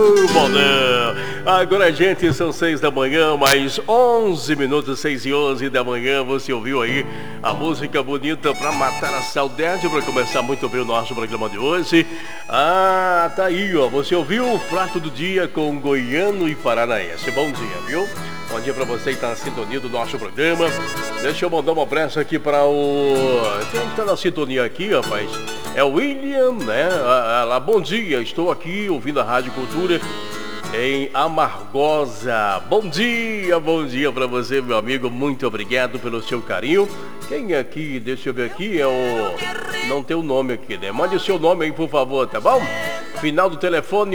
Modão. Agora, gente, são 6 da manhã, mais 11 minutos, 6 e 11 da manhã. Você ouviu aí a música bonita pra matar a saudade, pra começar muito bem o nosso programa de hoje. Tá aí, ó. Você ouviu o prato do dia com goiano e paranaense. Bom dia, viu? Bom dia pra você que tá na sintonia do nosso programa. Deixa eu mandar uma pressa aqui para o... Quem tá na sintonia aqui, rapaz? É o William, né? Bom dia, estou aqui ouvindo a Rádio Cultura em Amargosa. Bom dia para você, meu amigo. Muito obrigado pelo seu carinho. Quem é aqui? Deixa eu ver aqui. Não tem o nome aqui, né? Mande o seu nome aí, por favor, tá bom? Final do telefone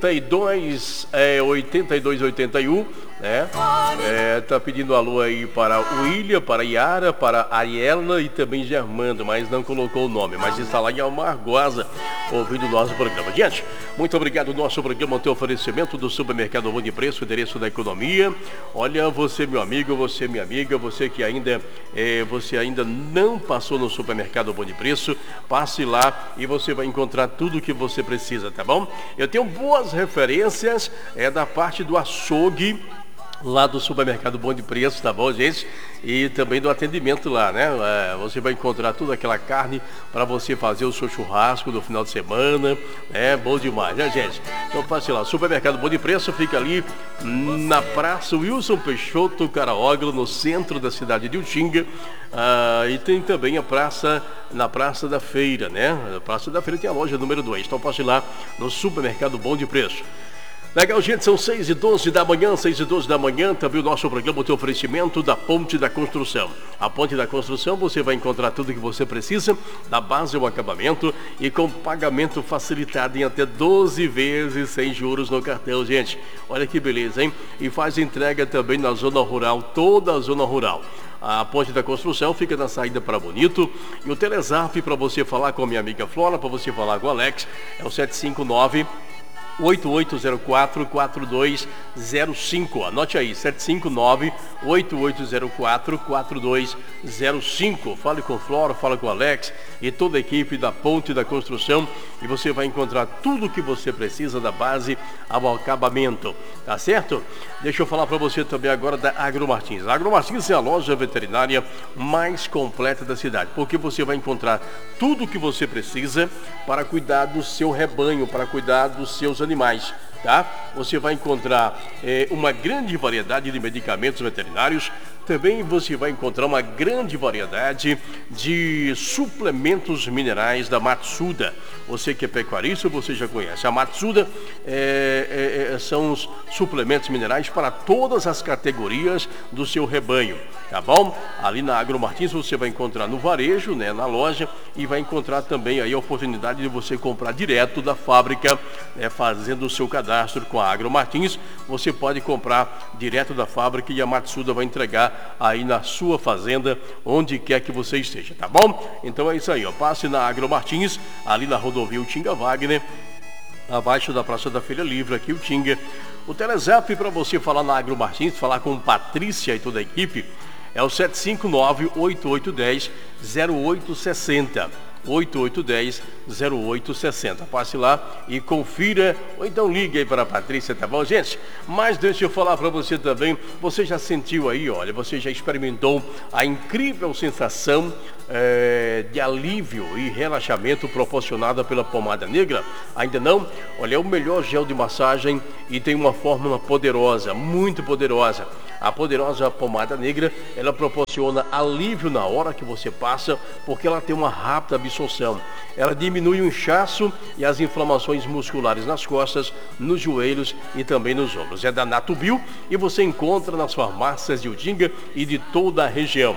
8281, né? Tá pedindo alô aí para o William, para a Yara, para a Ariela e também Germando, mas não colocou o nome, mas está lá em Amargosa ouvindo o nosso programa. Gente, muito obrigado. O nosso programa tem oferecimento do Supermercado Bom de Preço, endereço da economia. Olha, você, meu amigo, você, minha amiga, você que ainda não passou no Supermercado Bom de Preço, passe lá e você vai encontrar tudo o que você precisa, tá bom? Eu tenho boas referências da parte do açougue lá do Supermercado Bom de Preço, tá bom, gente? E também do atendimento lá, né? Você vai encontrar toda aquela carne para você fazer o seu churrasco no final de semana. Bom demais, né, gente? Então passe lá. O Supermercado Bom de Preço fica ali na Praça Wilson Peixoto Caraóglo, no centro da cidade de Utinga. E tem também na Praça da Feira, né? Na Praça da Feira tem a loja número 2. Então passe lá no Supermercado Bom de Preço. Legal, gente, são 6h12 da manhã, 6h12 da manhã, também o nosso programa tem oferecimento da Ponte da Construção. A Ponte da Construção você vai encontrar tudo que você precisa, da base ao acabamento e com pagamento facilitado em até 12 vezes sem juros no cartão, gente. Olha que beleza, hein? E faz entrega também na zona rural, toda a zona rural. A Ponte da Construção fica na saída para Bonito. E o Telezap para você falar com a minha amiga Flora, para você falar com o Alex, é o 759 8804-4205. Anote aí, 759-8804-4205. Fale com Flora, fale com Alex e toda a equipe da Ponte da Construção e você vai encontrar tudo o que você precisa da base ao acabamento, tá certo? Deixa eu falar para você também agora da Agromartins. A Agromartins é a loja veterinária mais completa da cidade, porque você vai encontrar tudo o que você precisa para cuidar do seu rebanho, para cuidar dos seus animais, tá? Você vai encontrar uma grande variedade de medicamentos veterinários. Também você vai encontrar uma grande variedade de suplementos minerais da Matsuda. Você que é pecuarista, você já conhece. A Matsuda são os suplementos minerais para todas as categorias do seu rebanho, tá bom? Ali na Agromartins você vai encontrar no varejo, né, na loja, e vai encontrar também aí a oportunidade de você comprar direto da fábrica, fazendo o seu cadastro com a Agromartins. Você pode comprar direto da fábrica e a Matsuda vai entregar aí na sua fazenda, onde quer que você esteja, tá bom? Então é isso aí, ó. Passe na Agromartins, ali na rodovia Utinga Wagner, abaixo da Praça da Feira Livre, aqui Utinga. O Telezap para você falar na Agromartins, falar com Patrícia e toda a equipe, é o 759-8810-0860. 8810-0860. Passe lá e confira, ou então ligue aí para a Patrícia, tá bom, gente? Mas deixa eu falar para você também, você já sentiu aí, olha, você já experimentou a incrível sensação de alívio e relaxamento proporcionada pela pomada negra? Ainda não? Olha, é o melhor gel de massagem e tem uma fórmula poderosa, muito poderosa. A poderosa pomada negra, ela proporciona alívio na hora que você passa, porque ela tem uma rápida absorção. Ela diminui o inchaço e as inflamações musculares nas costas, nos joelhos e também nos ombros. É da Natubio e você encontra nas farmácias de Utinga e de toda a região.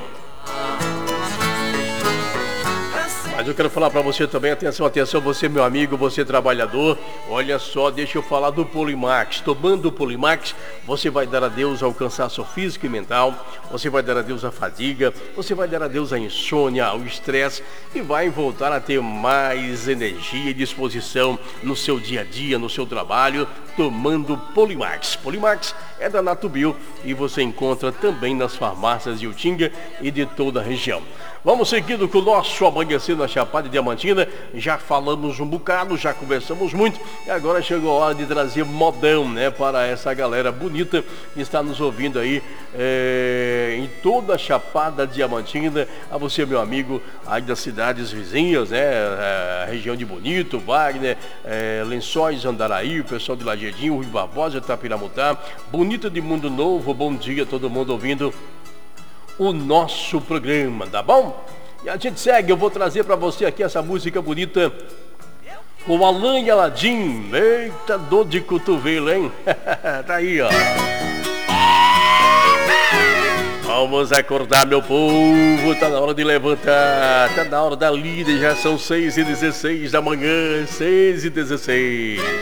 Mas eu quero falar para você também, atenção, você meu amigo, você trabalhador, olha só, deixa eu falar do Polimax. Tomando o Polimax, você vai dar adeus ao cansaço físico e mental, você vai dar adeus à fadiga, você vai dar adeus à insônia, ao estresse e vai voltar a ter mais energia e disposição no seu dia a dia, no seu trabalho, tomando Polimax. Polimax é da Natubio e você encontra também nas farmácias de Utinga e de toda a região. Vamos seguindo com o nosso Amanhecer na Chapada Diamantina. Já falamos um bocado, já conversamos muito. E agora chegou a hora de trazer modão, né? Para essa galera bonita que está nos ouvindo aí em toda a Chapada Diamantina. A você, meu amigo, aí das cidades vizinhas, né? Região de Bonito, Wagner, Lençóis, Andaraí, o pessoal de Lajedinho, Rui Barbosa, Tapiramutá, Bonita de Mundo Novo. Bom dia, todo mundo ouvindo o nosso programa, tá bom? E a gente segue, eu vou trazer pra você aqui essa música bonita com Alan e Aladim. Eita, dor de cotovelo, hein? Tá aí, ó. Vamos acordar, meu povo, tá na hora de levantar, tá na hora da lida, já são 6h16 da manhã, 6h16.